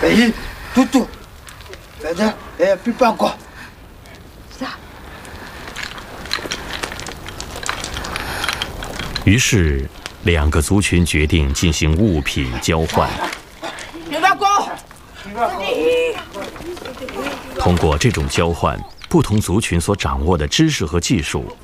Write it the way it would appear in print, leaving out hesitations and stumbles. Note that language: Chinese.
哎，嘟，反正别帮过。 啥？ 于是，两个族群决定进行物品交换。 别帮过。 通过这种交换，不同族群所掌握的知识和技术